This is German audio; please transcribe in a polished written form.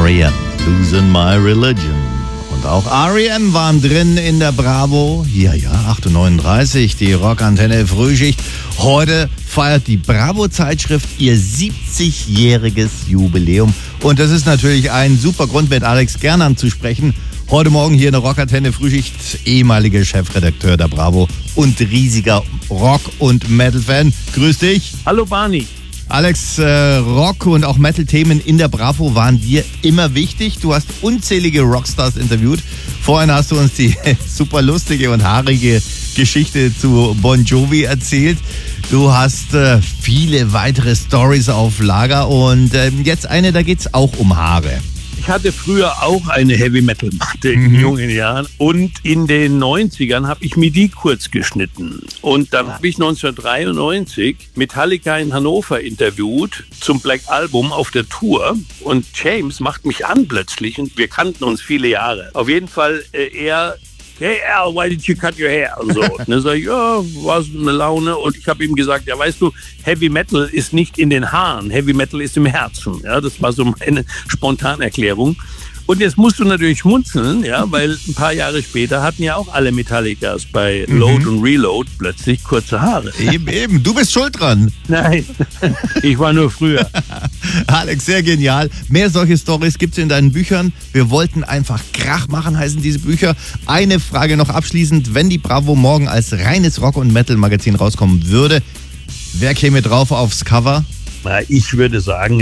R.E.M. Losing My Religion. Und auch R.E.M. waren drin in der Bravo. Ja, 8:39 Uhr, die Rockantenne Frühschicht. Heute feiert die Bravo-Zeitschrift ihr 70-jähriges Jubiläum. Und das ist natürlich ein super Grund, mit Alex Gernand zu sprechen. Heute Morgen hier in der Rockantenne Frühschicht, ehemaliger Chefredakteur der Bravo und riesiger Rock- und Metal-Fan. Grüß dich. Hallo Barney. Alex, Rock- und auch Metal-Themen in der Bravo waren dir immer wichtig. Du hast unzählige Rockstars interviewt. Vorhin hast du uns die super lustige und haarige Geschichte zu Bon Jovi erzählt. Du hast viele weitere Stories auf Lager und jetzt eine, da geht's auch um Haare. Ich hatte früher auch eine Heavy-Metal-Matte in jungen Jahren und in den 90ern habe ich mir die kurz geschnitten. Und dann habe ich 1993 Metallica in Hannover interviewt zum Black Album auf der Tour und James macht mich an plötzlich und wir kannten uns viele Jahre. Auf jeden Fall er... Hey Al, why did you cut your hair? Und so. Und dann sag ich, ja, war so eine Laune. Und ich habe ihm gesagt, ja, weißt du, Heavy Metal ist nicht in den Haaren, Heavy Metal ist im Herzen. Ja, das war so meine Spontanerklärung. Und jetzt musst du natürlich schmunzeln, ja, weil ein paar Jahre später hatten ja auch alle Metallicas bei Load und Reload plötzlich kurze Haare. Eben, du bist schuld dran. Nein, ich war nur früher. Alex, sehr genial. Mehr solche Stories gibt's in deinen Büchern. Wir wollten einfach Krach machen, heißen diese Bücher. Eine Frage noch abschließend. Wenn die Bravo morgen als reines Rock- und Metal-Magazin rauskommen würde, wer käme drauf aufs Cover? Na, ich würde sagen,